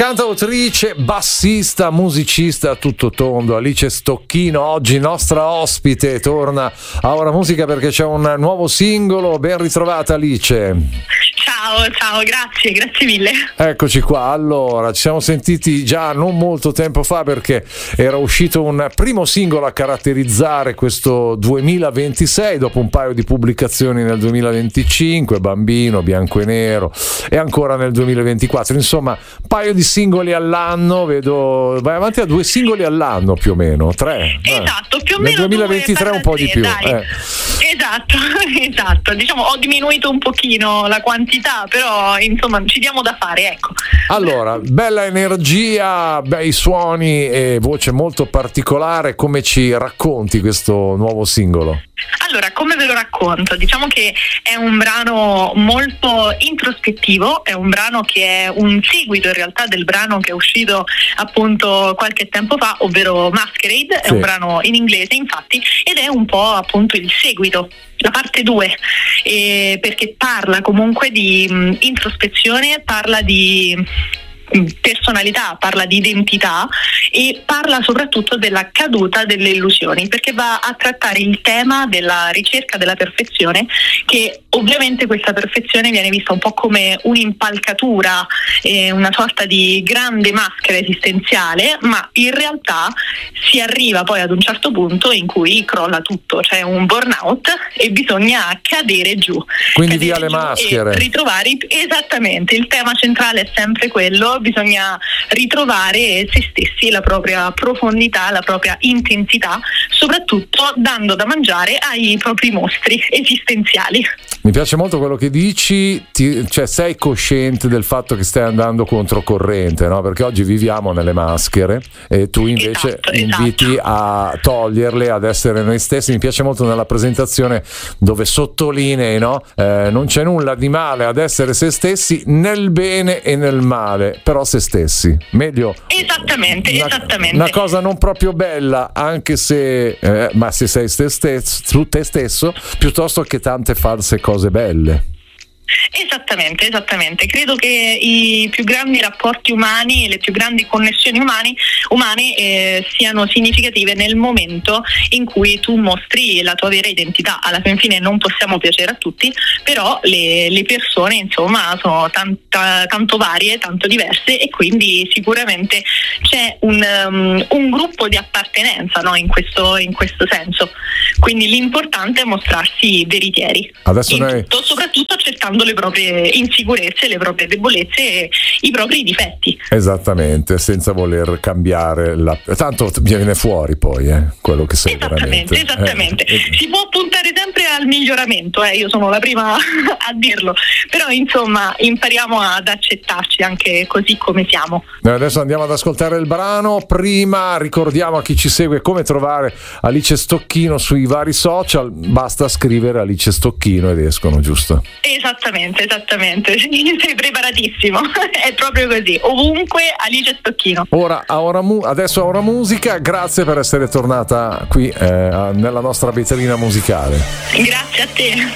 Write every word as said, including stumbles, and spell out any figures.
Cantautrice, bassista, musicista a tutto tondo, Alice Stocchino, oggi nostra ospite, torna a Ora Musica perché c'è un nuovo singolo. Ben ritrovata Alice. Ciao, ciao, grazie, grazie mille. Eccoci qua, allora, ci siamo sentiti già non molto tempo fa perché era uscito un primo singolo a caratterizzare questo duemilaventisei, dopo un paio di pubblicazioni nel duemilaventicinque, Bambino, Bianco e Nero, e ancora nel duemilaventiquattro, insomma, un paio di singoli all'anno, vedo, vai avanti a due singoli all'anno più o meno, tre. Esatto, più o nel meno duemilaventitré un po' di più. Eh. Esatto, esatto, diciamo ho diminuito un pochino la quantità, però insomma ci diamo da fare, ecco. Allora, bella energia, bei suoni e voce molto particolare, come ci racconti questo nuovo singolo? Allora, come ve lo racconto? Diciamo che è un brano molto introspettivo, è un brano che è un seguito in realtà del brano che è uscito appunto qualche tempo fa, ovvero Masquerade, è sì. un brano in inglese infatti, ed è un po' appunto il seguito, la parte due, eh, perché parla comunque di mh, introspezione, parla di personalità, parla di identità e parla soprattutto della caduta delle illusioni, perché va a trattare il tema della ricerca della perfezione, che ovviamente questa perfezione viene vista un po' come un'impalcatura, eh, una sorta di grande maschera esistenziale, ma in realtà si arriva poi ad un certo punto in cui crolla tutto, c'è un burnout e bisogna cadere giù. Quindi cadere via le maschere. Ritrovare, esattamente, il tema centrale è sempre quello, bisogna ritrovare se stessi, la propria profondità, la propria intensità, soprattutto dando da mangiare ai propri mostri esistenziali. Mi piace molto quello che dici, ti, cioè sei cosciente del fatto che stai andando controcorrente, no? Perché oggi viviamo nelle maschere e tu invece esatto, inviti esatto. a toglierle, ad essere noi stessi. Mi piace molto nella presentazione dove sottolinei, no? Eh, non c'è nulla di male ad essere se stessi nel bene e nel male, però se stessi. Meglio. Esattamente, una, esattamente. Una cosa non proprio bella, anche se, eh, ma se sei te stesso, tu te stesso, piuttosto che tante false cose cose belle. Esattamente, esattamente. Credo che i più grandi rapporti umani e le più grandi connessioni umani, umane eh, siano significative nel momento in cui tu mostri la tua vera identità. Alla fin fine non possiamo piacere a tutti, però le, le persone insomma sono tanta, tanto varie, tanto diverse, e quindi sicuramente c'è un, um, un gruppo di appartenenza, no? in, questo, in questo senso. Quindi l'importante è mostrarsi veritieri. Adesso in noi... tutto, soprattutto accettando le proprie insicurezze, le proprie debolezze e i propri difetti. Esattamente, senza voler cambiare la... tanto viene fuori poi eh, quello che sei esattamente, veramente. Esattamente, eh. Si può puntare sempre al miglioramento, eh, io sono la prima a dirlo, però insomma impariamo ad accettarci anche così come siamo. Noi adesso andiamo ad ascoltare il brano, prima ricordiamo a chi ci segue come trovare Alice Stocchino sui vari social, basta scrivere Alice Stocchino ed escono, giusto? Esattamente, esattamente, sei preparatissimo, è proprio così, ovunque Alice Stocchino. Ora, a ora mu- adesso a Ora Musica, grazie per essere tornata qui eh, nella nostra vetrina musicale. Grazie a te.